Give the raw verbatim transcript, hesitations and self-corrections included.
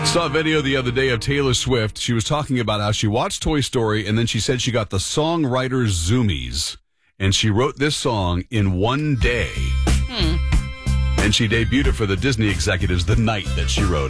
Saw a video the other day of Taylor Swift. She was talking about how she watched Toy Story, and then she said she got the songwriter's zoomies, and she wrote this song in one day. Hmm. And she debuted it for the Disney executives the night that she wrote it.